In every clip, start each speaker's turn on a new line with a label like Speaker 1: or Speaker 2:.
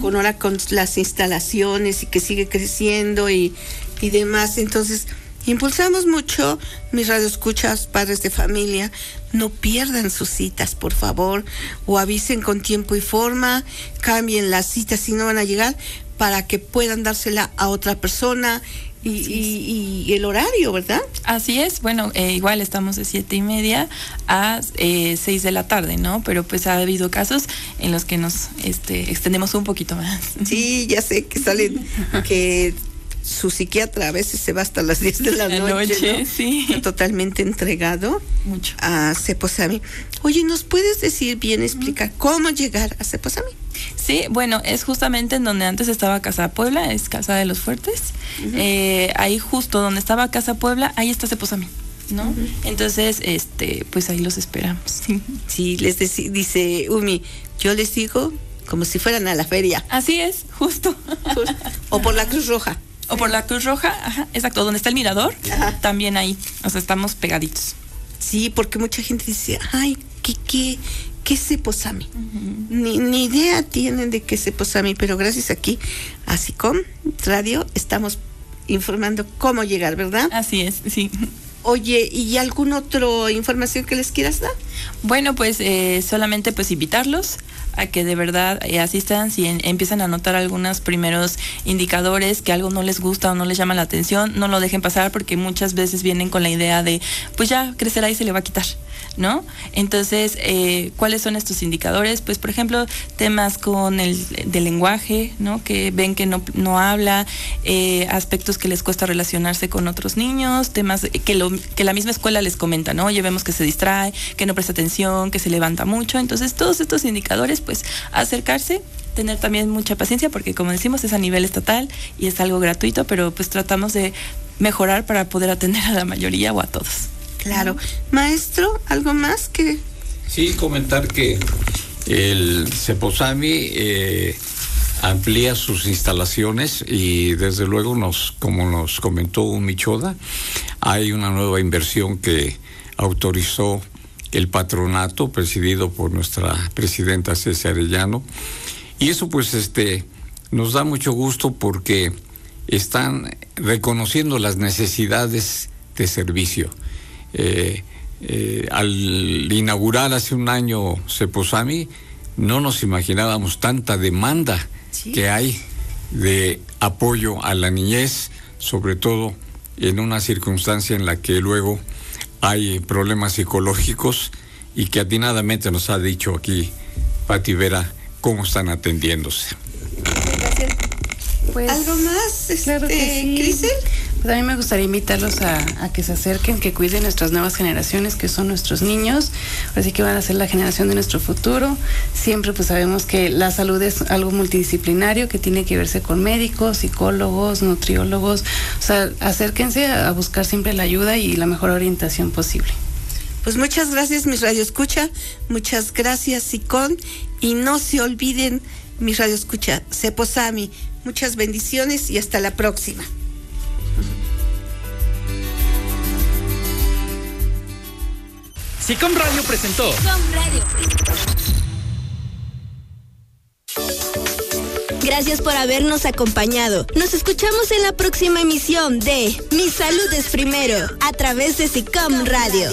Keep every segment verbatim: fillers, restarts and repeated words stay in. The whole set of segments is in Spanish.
Speaker 1: con ahora con las instalaciones y que sigue creciendo y, y demás. Entonces, impulsamos mucho, mis radioescuchas, padres de familia, no pierdan sus citas, por favor, o avisen con tiempo y forma, cambien las citas si no van a llegar, para que puedan dársela a otra persona. Y, sí, y, y el horario, ¿verdad?
Speaker 2: Así es, bueno, eh, igual estamos de siete y media a eh, seis de la tarde, ¿no? Pero pues ha habido casos en los que nos este, extendemos un poquito más.
Speaker 1: Sí, ya sé que salen, que su psiquiatra a veces se va hasta las diez de la, la noche, noche, ¿no?
Speaker 2: Sí.
Speaker 1: Está totalmente entregado
Speaker 2: mucho
Speaker 1: a Ceposami. Oye, ¿nos puedes decir bien, explicar uh-huh. cómo llegar a Ceposami?
Speaker 2: Sí, bueno, es justamente en donde antes estaba Casa Puebla, es Casa de los Fuertes. Uh-huh. Eh, ahí justo donde estaba Casa Puebla, ahí está Ceposami, ¿no? Uh-huh. Entonces, este, pues ahí los esperamos. Sí,
Speaker 1: sí les dec- dice Umi, yo les digo como si fueran a la feria.
Speaker 2: Así es, justo.
Speaker 1: O por la Cruz Roja.
Speaker 2: O por la Cruz Roja, ajá, exacto, donde está el mirador, ajá. También ahí, o sea, estamos pegaditos.
Speaker 1: Sí, porque mucha gente dice, ay, ¿qué, qué, qué es Ceposami? Uh-huh. Ni, ni idea tienen de qué es Ceposami, pero gracias aquí a SICOM Radio estamos informando cómo llegar, ¿verdad?
Speaker 2: Así es, sí.
Speaker 1: Oye, ¿y alguna otra información que les quieras dar?
Speaker 2: Bueno, pues eh, solamente pues invitarlos a que de verdad eh, asistan, si en, empiezan a notar algunos primeros indicadores que algo no les gusta o no les llama la atención, no lo dejen pasar, porque muchas veces vienen con la idea de, pues ya crecerá y se le va a quitar, ¿no? Entonces, eh, ¿cuáles son estos indicadores? Pues, por ejemplo, temas con el del lenguaje, ¿no? Que ven que no, no habla, eh, aspectos que les cuesta relacionarse con otros niños, temas que, lo, que la misma escuela les comenta, ¿no? Oye, vemos que se distrae, que no presta atención, que se levanta mucho. Entonces, todos estos indicadores, pues acercarse, tener también mucha paciencia, porque como decimos es a nivel estatal y es algo gratuito, pero pues tratamos de mejorar para poder atender a la mayoría o a todos.
Speaker 1: Claro. Maestro, ¿algo más que...?
Speaker 3: Sí, comentar que el Ceposami eh, amplía sus instalaciones y desde luego nos, como nos comentó Michoda, hay una nueva inversión que autorizó el patronato presidido por nuestra presidenta Ceci Arellano, y eso pues este nos da mucho gusto porque están reconociendo las necesidades de servicio. Eh, eh, al inaugurar hace un año Ceposami, no nos imaginábamos tanta demanda ¿sí? que hay de apoyo a la niñez, sobre todo en una circunstancia en la que luego hay problemas psicológicos, y que atinadamente nos ha dicho aquí Pati Vera cómo están atendiéndose.
Speaker 1: Gracias. Pues, ¿algo más, este,
Speaker 4: claro que sí.
Speaker 1: Crisel?
Speaker 4: Pues a mí me gustaría invitarlos a, a que se acerquen, que cuiden nuestras nuevas generaciones, que son nuestros niños, así que van a ser la generación de nuestro futuro. Siempre pues sabemos que la salud es algo multidisciplinario, que tiene que verse con médicos, psicólogos, nutriólogos, o sea, acérquense a, a buscar siempre la ayuda y la mejor orientación posible.
Speaker 1: Pues muchas gracias, mis radioescucha, muchas gracias, SICOM, y no se olviden, mis radioescucha, Ceposami, muchas bendiciones y hasta la próxima.
Speaker 5: SICOM Radio presentó. SICOM Radio.
Speaker 6: Gracias por habernos acompañado. Nos escuchamos en la próxima emisión de Mi Salud es Primero, a través de SICOM Radio.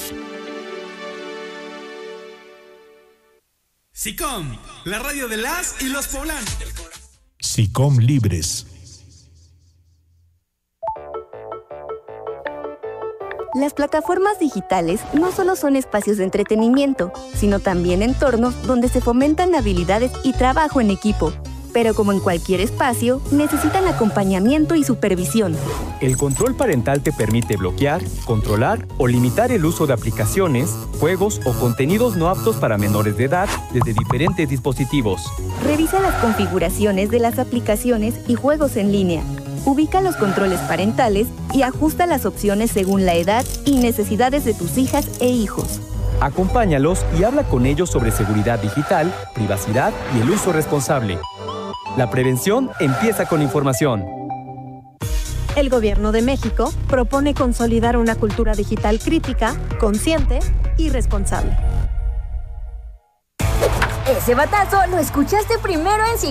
Speaker 5: SICOM, la radio de las y los poblanos.
Speaker 7: SICOM Libres.
Speaker 8: Las plataformas digitales no solo son espacios de entretenimiento, sino también entornos donde se fomentan habilidades y trabajo en equipo. Pero como en cualquier espacio, necesitan acompañamiento y supervisión.
Speaker 9: El control parental te permite bloquear, controlar o limitar el uso de aplicaciones, juegos o contenidos no aptos para menores de edad desde diferentes dispositivos.
Speaker 8: Revisa las configuraciones de las aplicaciones y juegos en línea. Ubica los controles parentales y ajusta las opciones según la edad y necesidades de tus hijas e hijos.
Speaker 9: Acompáñalos y habla con ellos sobre seguridad digital, privacidad y el uso responsable. La prevención empieza con información.
Speaker 10: El Gobierno de México propone consolidar una cultura digital crítica, consciente y responsable.
Speaker 11: Ese batazo lo escuchaste primero en